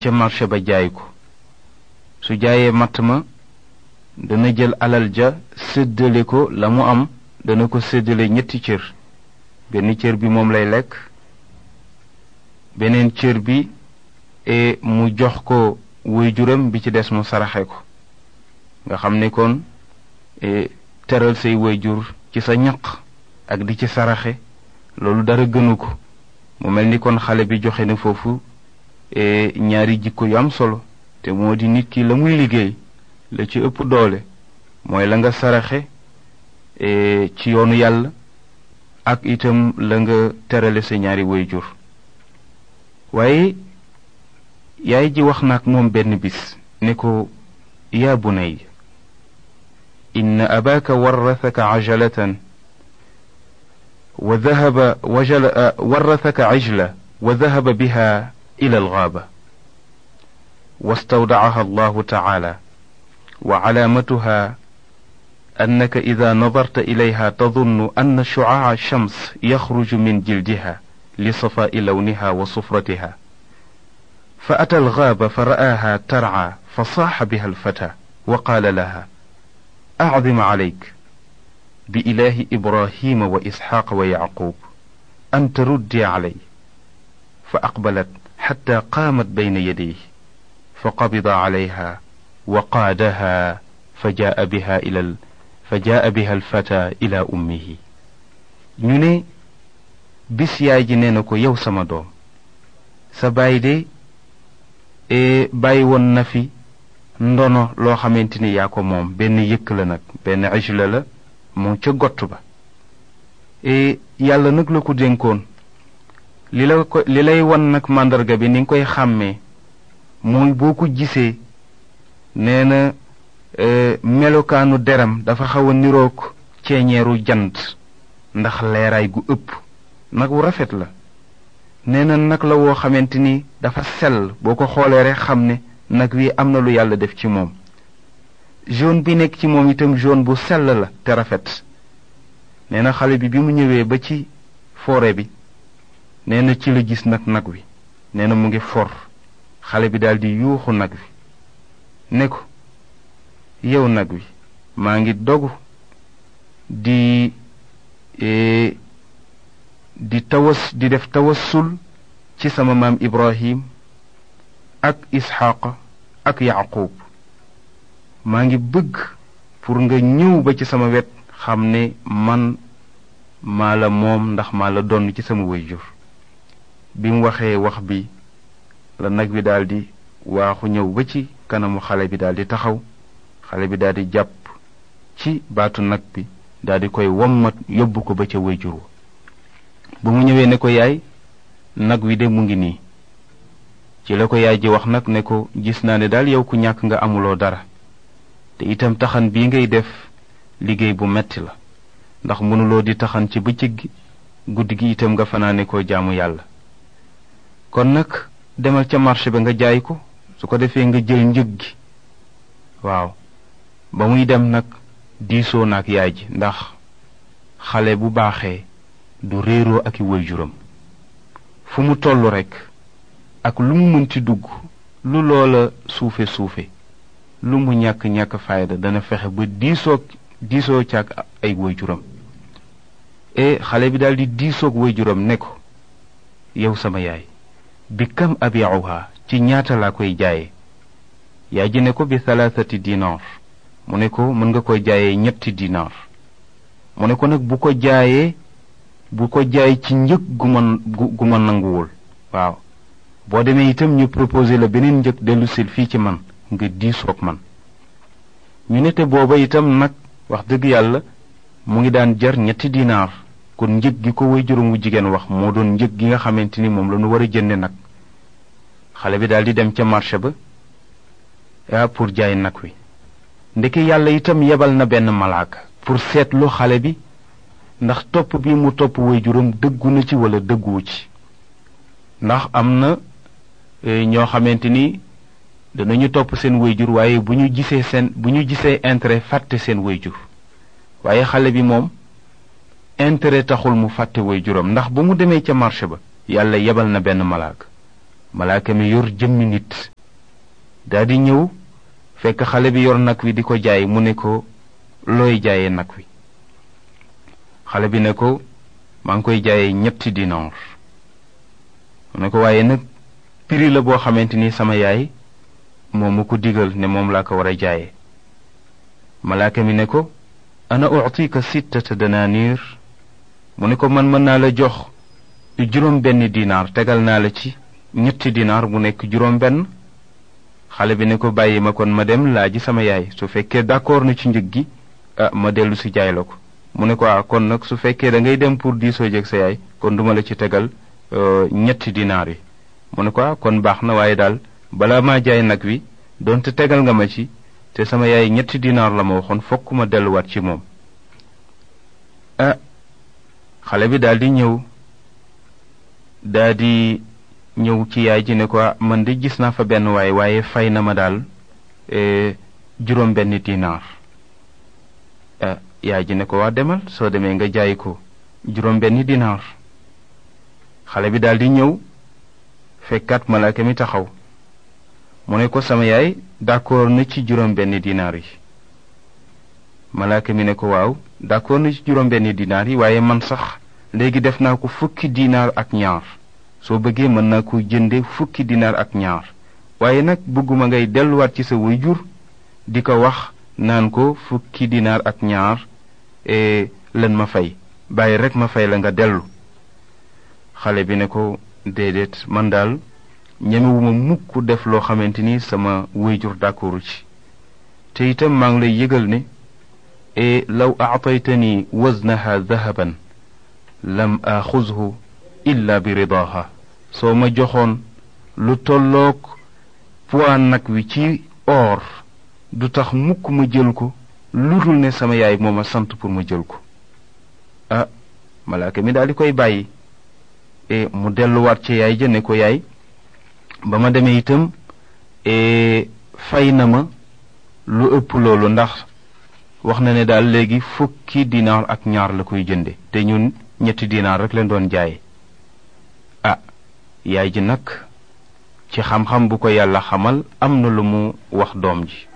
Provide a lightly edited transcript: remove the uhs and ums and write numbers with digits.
ca marché ba jaay ko. su jaayee matt ma dana jël alal ja séddale ko la mu am dana ko séddale ñetti cër. benn cër bi moom lay lekk, beneen cër bi mu jox ko waajuram, bi ci des mu saraxe ko. nga xam ne kon teral say waajur ci sa ñaq ak di ci saraxe loolu dara gënu ko. mu mel ni kon xale bi joxe na foofu ñaari jikko yu am solo, te moo di nit ki la muy liggéey la ci ëpp doole mooy la nga saraxe ci yoonu yàlla ak itam la nga terale sa ñaari waajur. waaye yaay ji wax naak moom benn bis ne ko yaa bunay inna abaaka warrathaka ajalatan wa dhahaba warrathaka ajla wa dhahaba biha ila algaaba wastawdacaha allahu tacaala wa calaamatuha أنك إذا نظرت إليها تظن أن شعاع الشمس يخرج من جلدها لصفاء لونها وصفرتها. فأتى الغابة فرآها ترعى فصاح بها الفتى وقال لها أعظم عليك بإله إبراهيم وإسحاق ويعقوب أن تردي علي. فأقبلت حتى قامت بين يديه فقبض عليها وقادها فجاء بها الفتى إلى أمه. ñu ne bis yaay ji nee na ko yow sama doom sa baay de bàyyi woon na fi ndono loo xamante ni yaa ko moom, benn yëkk la nag, benn ajla la moom ca gott ba. yàlla nag la ko dénkoon. li lay wan nag màndarga bi ni nga koy xàmmee mooy boo ko gisee nee na melokaanu deram dafa xaw a niroog ceeñeeru jant ndax leeraay gu ëpp. nag wu rafet la. nee na nag la woo xamante ni dafa sell, boo ko xoolee rek xam ne nag wi am na lu yàlla def ci moom. jaune bi nekk ci moom itam jaune bu sell la te rafet. nee na xale bi mu ñëwee ba ci forêt bi nee na ci la gis nag wi nee na mu ngi for. xale bi daldi yuuxu nag wi ne ko yow nag wi maa ngi dogu di def tawassul ci sama maam Ibrahim ak Isxaaq ak Yaqub. maa ngi bëgg pour nga ñëw ba ci sama wet xam ne man maa la moom ndax maa la donn ci sama waajur. bi mu waxee wax bi la nag wi daldi waaxu ñëw ba ci kanamu xale bi daldi taxaw. xale bi daldi jàpp ci baatu nag bi daldi koy wommat yóbbu ko ba ca waajur wa. bu mu ñëwee ne ko yaay nag wi de mu ngi nii. ci la ko yaay ji wax nag ne ko gis naa ne daal yow ku ñàkk nga amuloo dara, te itam taxan bii ngay def liggéey bu metti la, ndax mënuloo di taxan ci bëccëg gi, guddi gi itam nga fanaane koo jaamu yàlla. kon nag demal ca marché ba nga jaay ko, su ko defee nga jël njëg gi. waaw ba muy dem nag diisoo naak yaay ji, ndax xale bu baaxee du réeroo ak i waajuram. fu mu tollu rekk ak lu mu mënti dugg, lu loola suufe lu mu ñàkk fayda dana fexe ba diisoo caag ay waajuram. xale bi daldi diisoog waajuram ne ko yow sama yaay bi kam abiuha ci ñaata laa koy jaaye. yaay ji ne ko bi 3 dinar. mu ne ko mën nga koy jaayee 3 dinar. mu ne ko nag bu ko jaay ci njëg gu ma nanguwul. waaw boo demee itam ñu proposé la beneen njëg dellusil fii ci man nga diisoog man. ñu ne te booba itam nag wax dëgg yàlla mu ngi daan jar 3 dinar. kon njëg gi ko waajuram wu jigéen wax moo doon njëg gi nga xamante ni moom la ñu war a jënde nag. xale bi daldi dem ca marché ba pour jaay nag wi. ndeke yàlla itam yebal na benn malaaka pour seetlu xale bi ndax topp bi mu topp waajuram dëggu na ci wala dëgguwu ci. ndax am na ñoo xamante ni danañu topp seen waajur waaye bu ñu gisee intérêt fàtte seen waajur. waaye xale bi moom intérêt taxul mu fàtte waajuram, ndax ba mu demee ca marché ba yàlla yebal na benn malaaka mi yor jëmmi nit daldi ñëw fekk xale bi yor nag wi di ko jaay mu ne ko looy jaayee nag wi. xale bi ne ko maa ngi koy jaayee 3 dinaar. mu ne ko waaye nag prix la boo xamante ni sama yaay moom ma ko digal ne moom laa ko war a jaayee. malaaka mi ne ko ana u'tika 6 danaaniir. mu ne ko man mën naa la jox 7 dinaar tegal naa la ci 3 dinaar bu nekk 7. xale bi ne ko bàyyi ma kon ma dem laaji sama yaay su fekkee d'accord na ci njëg gi ma dellu si jaay la ko. mu ne ko kon nag su fekkee da ngay dem pour diisoo jeeg sa yaay kon duma la ci tegal 3 dinaar yi. mu ne ko kon baax na waaye daal balaa maa jaay nag wi donte tegal nga ma ci te sama yaay 3 dinaar la ma waxoon fokk ma delluwaat ci moom. xale bi daldi ñëw ci yaay ji ne ko man de gis naa fa benn waaye fay na ma daal 7 dinaar. yaay ji ne ko waa demal soo demee nga jaay ko 7 dinaar. xale bi daldi ñëw fekkaat malaaka mi taxaw mu ne ko sama yaay d'accord na ci 7 dinaar yi. malaaka mi ne ko waaw d'accord na ci 7 dinaar yi waaye man sax léegi def naa ko 10 dinaar ak ñaar soo bëggee mën naa ko jënde 10 dinaar ak ñaar waaye nag bëgguma ngay delluwaat ci sa waajur di ko wax naan ko 10 dinaar ak ñaar lan ma fay bàyyi rek ma fay la nga dellu. xale bi ne ko déedéet man daal ñemewuma mukk def loo xamante ni sama waajur d'accordu ci te itam maa ngi lay yëgal ne law a'taytani waznaha dahaban lam axuzhu illa bi ridaha. soo ma joxoon lu tolloog poids nag wi ci or du tax mukk ma jël ko lu dul ne sama yaay moo ma sant pour ma jël ko. malaaka mi daal di koy bàyyi mu delluwaat ci yaay ja ne ko yaay ba ma demee itam fay na ma lu ëpp loolu ndax wax na ne daal léegi 10 dinaar ak ñaar la koy jënde te ñun 3 dinaar rek leen doon jaaye. yaay ji nag ci xam-xam bu ko yàlla xamal am na lu mu wax doom ji